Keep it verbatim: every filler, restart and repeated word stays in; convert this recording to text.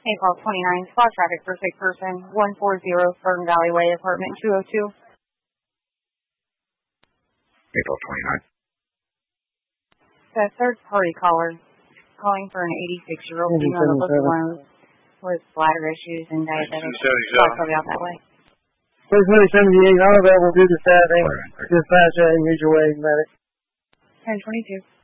April twenty-ninth, spot traffic for sick person, one forty Fern Valley Way, apartment two oh two. April twenty-ninth. The third party caller calling for an eighty-six-year-old female that was alone with bladder issues and diabetes. I'll be out that way. twenty seventy-eight, all available due to staffing. Dispatch at usual way, medic. ten twenty-two.